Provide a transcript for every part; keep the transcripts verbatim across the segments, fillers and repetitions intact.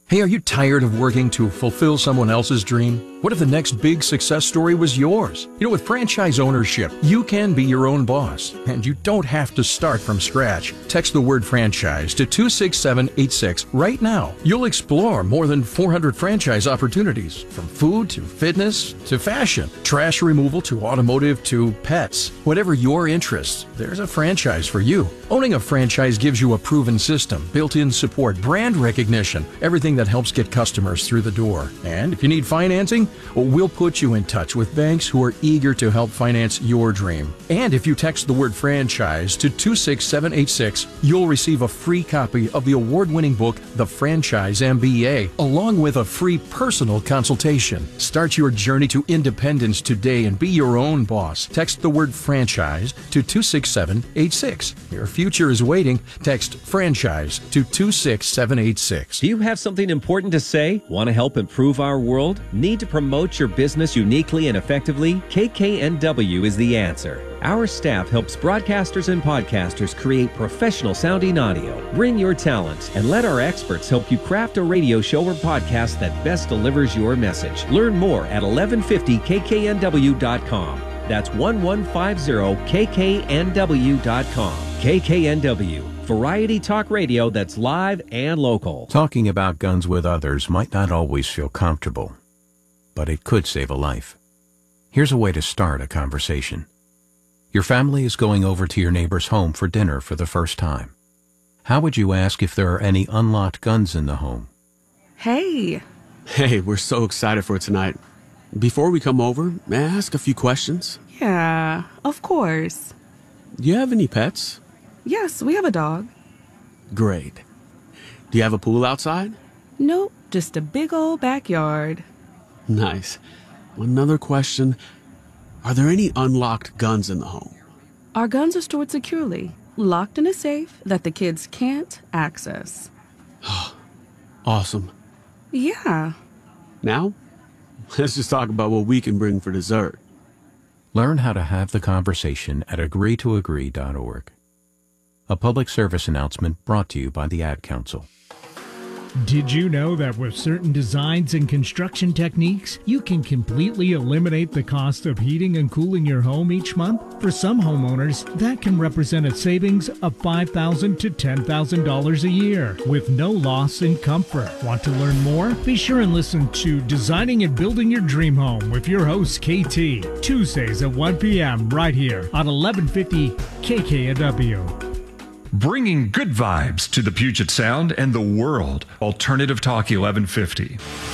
Hey, are you tired of working to fulfill someone else's dream? What if the next big success story was yours? You know, with franchise ownership, you can be your own boss, and you don't have to start from scratch. Text the word franchise to two six seven eight six right now. You'll explore more than four hundred franchise opportunities, from food to fitness to fashion, trash removal to automotive to pets. Whatever your interests, there's a franchise for you. Owning a franchise gives you a proven system, built-in support, brand recognition, everything that helps get customers through the door. And if you need financing, well, we'll put you in touch with banks who are eager to help finance your dream. And if you text the word franchise to two six seven eight six, you'll receive a free copy of the award-winning book, The Franchise M B A, along with a free personal consultation. Start your journey to independence today and be your own boss. Text the word franchise to two six seven eight six. Your future is waiting. Text franchise to two six seven eight six. Do you have something important to say? Want to help improve our world? Need to promote your business uniquely and effectively? K K N W is the answer. Our staff helps broadcasters and podcasters create professional sounding audio. Bring your talent and let our experts help you craft a radio show or podcast that best delivers your message. Learn more at eleven fifty K K N W dot com. That's eleven fifty K K N W dot com. K K N W, variety talk radio that's live and local. Talking about guns with others might not always feel comfortable, but it could save a life. Here's a way to start a conversation. Your family is going over to your neighbor's home for dinner for the first time. How would you ask if there are any unlocked guns in the home? Hey. Hey, we're so excited for tonight. Before we come over, may I ask a few questions? Yeah, of course. Do you have any pets? Yes, we have a dog. Great. Do you have a pool outside? Nope, just a big old backyard. Nice. Another question. Are there any unlocked guns in the home? Our guns are stored securely, locked in a safe that the kids can't access. Awesome. Yeah. Now, let's just talk about what we can bring for dessert. Learn how to have the conversation at agree to agree dot org. A public service announcement brought to you by the Ad Council. Did you know that with certain designs and construction techniques, you can completely eliminate the cost of heating and cooling your home each month? For some homeowners, that can represent a savings of five thousand dollars to ten thousand dollars a year with no loss in comfort. Want to learn more? Be sure and listen to Designing and Building Your Dream Home with your host, K T, Tuesdays at one p.m. right here on eleven fifty K K N W. Bringing good vibes to the Puget Sound and the world. Alternative Talk eleven fifty.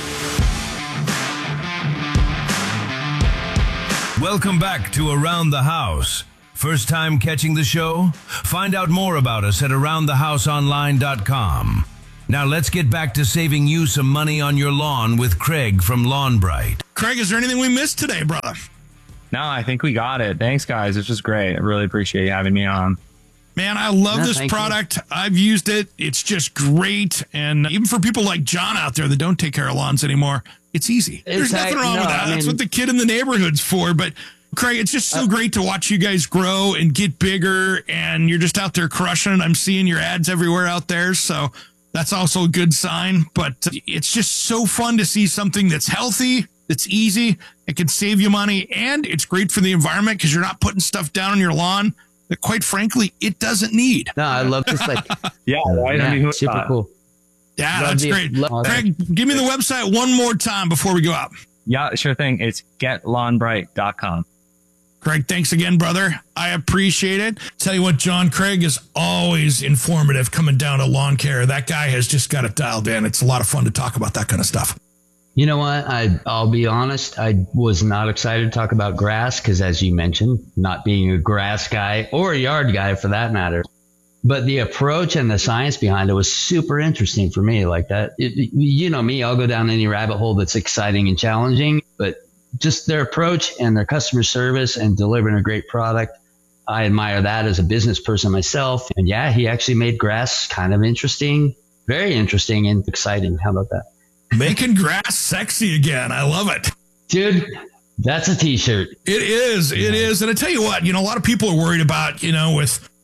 Welcome back to Around the House. First time catching the show? Find out more about us at around the house online dot com. Now let's get back to saving you some money on your lawn with Craig from Lawn Bright. Craig, is there anything we missed today, brother? No, I think we got it. Thanks, guys. It's just great. I really appreciate you having me on. Man, I love No, this thank product. You. I've used it. It's just great. And even for people like John out there that don't take care of lawns anymore, it's easy. It's There's nothing wrong no, with that. I mean, That's what the kid in the neighborhood's for. But Craig, it's just so uh, great to watch you guys grow and get bigger. And you're just out there crushing. I'm seeing your ads everywhere out there. So that's also a good sign. But it's just so fun to see something that's healthy, that's easy, it can save you money. And it's great for the environment because you're not putting stuff down on your lawn that, quite frankly, it doesn't need. No, I love this. Like, yeah, right. Yeah, I mean, who, super uh, cool. Yeah, love that's the, great. love Craig, give me the website one more time before we go out. Yeah, sure thing. It's get lawn bright dot com. Craig, thanks again, brother. I appreciate it. Tell you what, John, Craig is always informative coming down to lawn care. That guy has just got it dialed in. It's a lot of fun to talk about that kind of stuff. You know what? I, I'll be honest. I was not excited to talk about grass because, as you mentioned, not being a grass guy or a yard guy for that matter. But the approach and the science behind it was super interesting for me. Like that, it, you know me, I'll go down any rabbit hole that's exciting and challenging. But just their approach and their customer service and delivering a great product, I admire that as a business person myself. And yeah, he actually made grass kind of interesting, very interesting and exciting. How about that? Making grass sexy again. I love it. Dude, that's a t-shirt. It is. It is. And I tell you what, you know, a lot of people are worried about, you know, with,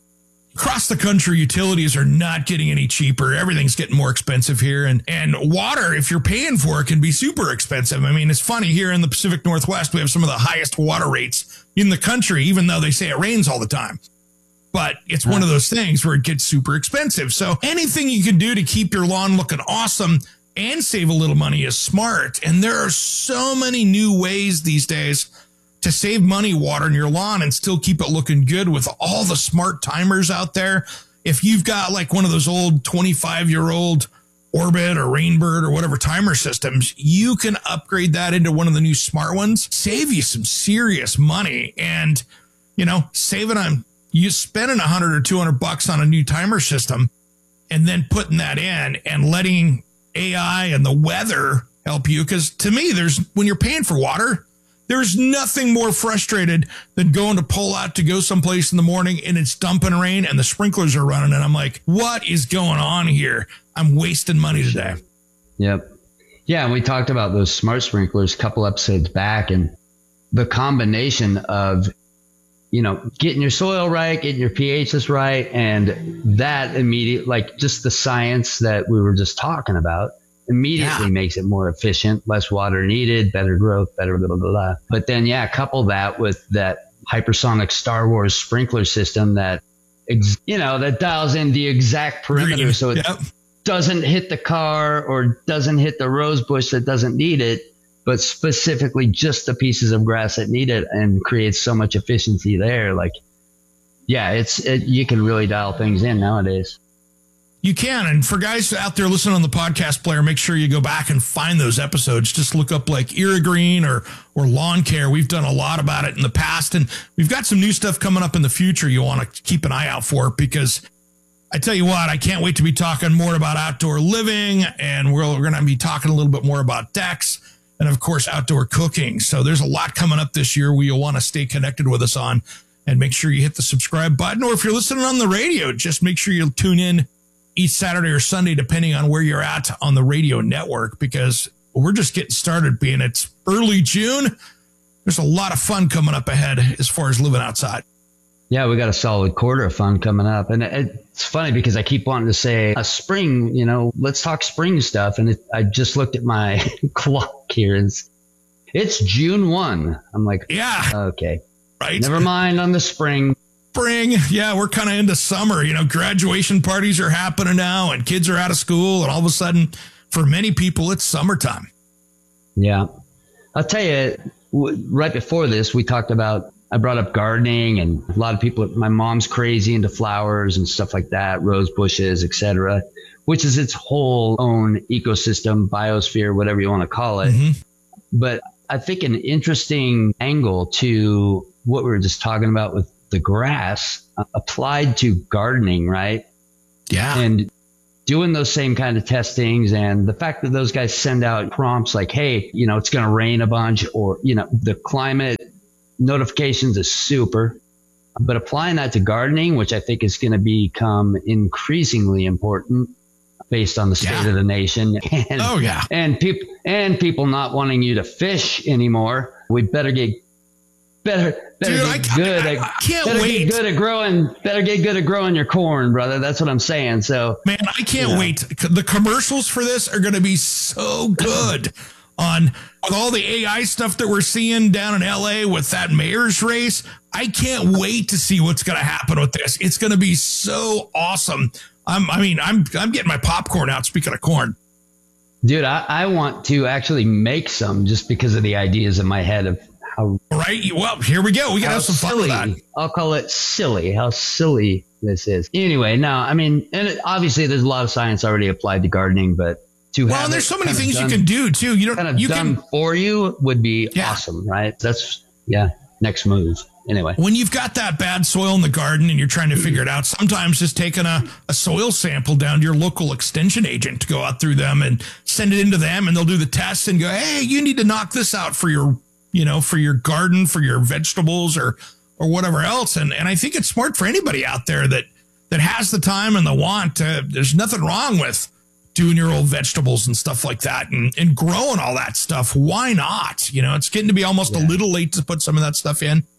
across the country, utilities are not getting any cheaper. Everything's getting more expensive here. And, and water, if you're paying for it, can be super expensive. I mean, it's funny, here in the Pacific Northwest, we have some of the highest water rates in the country, even though they say it rains all the time. But it's one of those things where it gets super expensive. So anything you can do to keep your lawn looking awesome and save a little money is smart. And there are so many new ways these days to save money watering your lawn and still keep it looking good with all the smart timers out there. If you've got like one of those old twenty-five year old Orbit or Rainbird or whatever timer systems, you can upgrade that into one of the new smart ones, save you some serious money. And, you know, saving on, you spending a hundred or two hundred bucks on a new timer system and then putting that in and letting A I and the weather help you. Cause to me, there's, when you're paying for water, there's nothing more frustrated than going to pull out to go someplace in the morning and it's dumping rain and the sprinklers are running. And I'm like, what is going on here? I'm wasting money today. Yep. Yeah. And we talked about those smart sprinklers a couple episodes back, and the combination of, you know, getting your soil right, getting your pHs right. And that immediate, like just the science that we were just talking about, immediately yeah. makes it more efficient, less water needed, better growth, better blah, blah, blah, blah. But then, yeah, couple that with that hypersonic Star Wars sprinkler system that, ex- you know, that dials in the exact perimeter. Green. So it yep. doesn't hit the car or doesn't hit the rose bush that doesn't need it, but specifically just the pieces of grass that need it, and creates so much efficiency there. Like, yeah, it's, it, you can really dial things in nowadays. You can. And for guys out there listening on the podcast player, make sure you go back and find those episodes. Just look up like Irrigreen or, or lawn care. We've done a lot about it in the past, and we've got some new stuff coming up in the future you want to keep an eye out for, because I tell you what, I can't wait to be talking more about outdoor living, and we're, we're going to be talking a little bit more about decks and, of course, outdoor cooking. So there's a lot coming up this year where you'll want to stay connected with us on, and make sure you hit the subscribe button. Or if you're listening on the radio, just make sure you tune in each Saturday or Sunday, depending on where you're at on the radio network, because we're just getting started. Being it's early June, there's a lot of fun coming up ahead as far as living outside. Yeah, we got a solid quarter of fun coming up. And it's funny because I keep wanting to say a spring, you know, let's talk spring stuff. And it, I just looked at my clock here, and it's, it's June first. I'm like, yeah, okay, right. Never mind on the spring. Spring. Yeah, we're kind of into summer. You know, graduation parties are happening now and kids are out of school. And all of a sudden, for many people, it's summertime. Yeah. I'll tell you, w- right before this, we talked about, I brought up gardening, and a lot of people, my mom's crazy into flowers and stuff like that, rose bushes, et cetera, which is its whole own ecosystem, biosphere, whatever you want to call it. Mm-hmm. But I think an interesting angle to what we were just talking about with the grass uh, applied to gardening, right? Yeah. And doing those same kind of testings, and the fact that those guys send out prompts like, hey, you know, it's going to rain a bunch, or, you know, the climate notifications is super. But applying that to gardening, which I think is going to become increasingly important based on the state yeah. of the nation. And, oh, yeah. And people, and people not wanting you to fish anymore. We better get better. Better Dude, get I, good I, at, I can't better wait. Get good at growing. Better get good at growing your corn, brother. That's what I'm saying. So, man, I can't you know. wait. The commercials for this are going to be so good. On with all the A I stuff that we're seeing down in L A with that mayor's race, I can't wait to see what's going to happen with this. It's going to be so awesome. I'm, I mean, I'm I'm getting my popcorn out. Speaking of corn, dude, I, I want to actually make some just because of the ideas in my head of how. Right. Well, here we go. We gotta have some silly, fun with that. I'll call it silly. How silly this is. Anyway, no, I mean, and it, obviously there's a lot of science already applied to gardening, but. To well, and there's so many things done, you can do too. You don't kind of you done can for you would be yeah. awesome, right? That's yeah, next move. Anyway, when you've got that bad soil in the garden and you're trying to figure it out, sometimes just taking a, a soil sample down to your local extension agent to go out through them and send it into them, and they'll do the tests and go, hey, you need to knock this out for your, you know, for your garden, for your vegetables, or or whatever else. And and I think it's smart for anybody out there that that has the time and the want to. There's nothing wrong with doing your old vegetables and stuff like that, and, and growing all that stuff. Why not? You know, it's getting to be almost yeah. a little late to put some of that stuff in.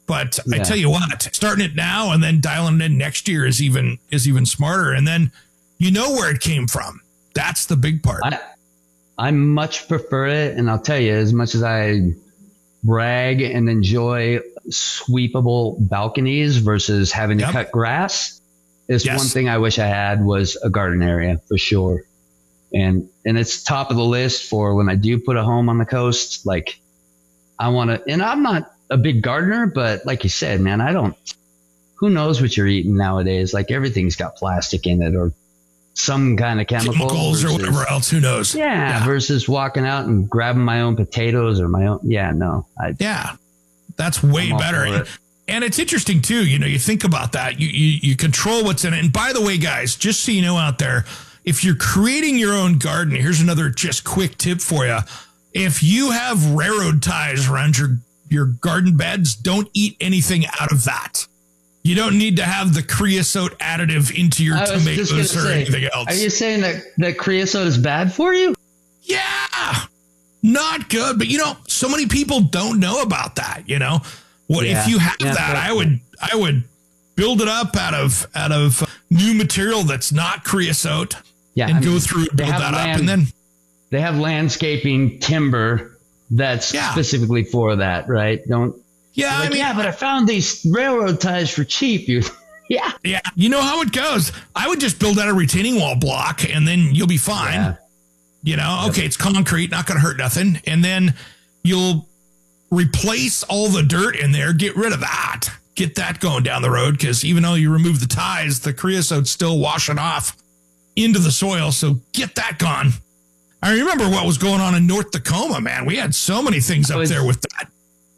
But Yeah. I tell you what, starting it now and then dialing it in next year is even is even smarter. And then you know where it came from. That's the big part. I, I much prefer it. And I'll tell you, as much as I brag and enjoy sweepable balconies versus having to Yep. cut grass, is Yes. one thing I wish I had was a garden area for sure. And and it's top of the list for when I do put a home on the coast. Like I want to, and I'm not a big gardener, but like you said, man, I don't, who knows what you're eating nowadays? Like everything's got plastic in it or some kind of chemical Chemicals versus, or whatever else. Who knows? Yeah, Yeah. versus walking out and grabbing my own potatoes or my own. Yeah, no. I, Yeah. That's way I'm all better. for And, it. and it's interesting too. You know, you think about that. You, you you control what's in it. And by the way, guys, just so you know out there, if you're creating your own garden, here's another just quick tip for you. If you have railroad ties around your your garden beds, don't eat anything out of that. You don't need to have the creosote additive into your I was just gonna tomatoes or say, anything else. Are you saying that, that creosote is bad for you? Yeah, not good. But you know, so many people don't know about that. You know, what Yeah. if you have Yeah, that? but- I would, I would build it up out of out of new material that's not creosote, Yeah, and I go mean, through they build have that land- up, and then They have landscaping timber that's Yeah. specifically for that, right? Don't. yeah, Like, I mean, yeah, but I found these railroad ties for cheap. You, yeah, yeah, you know how it goes. I would just build out a retaining wall block, and then you'll be fine. Yeah. You know, okay, it's concrete, not going to hurt nothing, and then you'll replace all the dirt in there, get rid of that, get that going down the road, because even though you remove the ties, the creosote's still washing off into the soil, so get that gone. I remember what was going on in North Tacoma, man. We had so many things up was- there with that.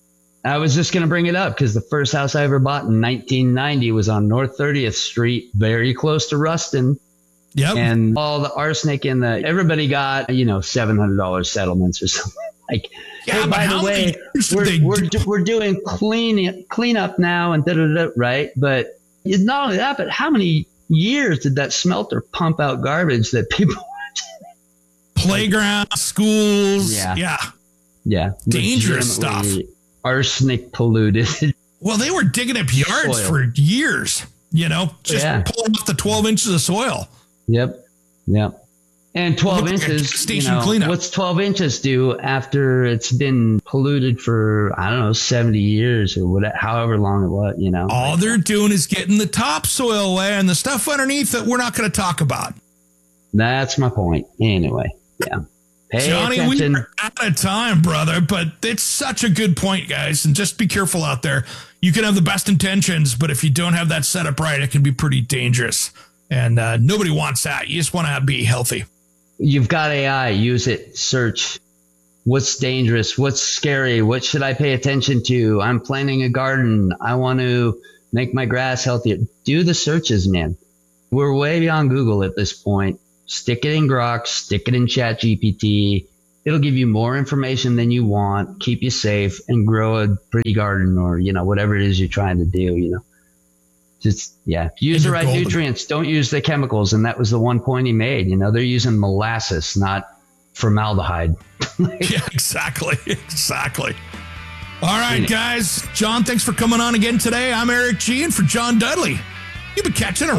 I was just going to bring it up because the first house I ever bought in nineteen ninety was on North thirtieth Street, very close to Ruston. Yep. And all the arsenic in the, everybody got, you know, seven hundred dollars settlements or something. Like, Yeah, hey, but by how the many way, years did we're, they we're, do- do, we're doing clean, cleanup now and da da da, right? But it's not only that, but how many years did that smelter pump out garbage that people, Playgrounds, schools. Yeah. yeah. yeah, Dangerous legitimately arsenic polluted. Well, they were digging up yards Soil. for years, you know, just Yeah. pulling off the twelve inches of soil. Yep. Yep. And twelve Looked like a inches, you station know, cleanup. what's twelve inches do after it's been polluted for, I don't know, seventy years or whatever, however long it was, you know? All they're doing is getting the topsoil away and the stuff underneath that we're not going to talk about. That's my point. Anyway, yeah. Pay Johnny, attention. we are out of time, brother, but it's such a good point, guys. And just be careful out there. You can have the best intentions, but if you don't have that set up right, it can be pretty dangerous. And uh, nobody wants that. You just want to be healthy. You've got A I, use it, search. What's dangerous? What's scary? What should I pay attention to? I'm planting a garden. I want to make my grass healthier. Do the searches, man. We're way beyond Google at this point. Stick it in Grok, stick it in Chat G P T. It'll give you more information than you want, keep you safe, and grow a pretty garden or, you know, whatever it is you're trying to do, you know. Just, yeah, use the you're right golden. nutrients. Don't use the chemicals. And that was the one point he made. You know, they're using molasses, not formaldehyde. Yeah, exactly. Exactly. All right, guys. John, thanks for coming on again today. I'm Eric G. And for John Dudley, you've been catching a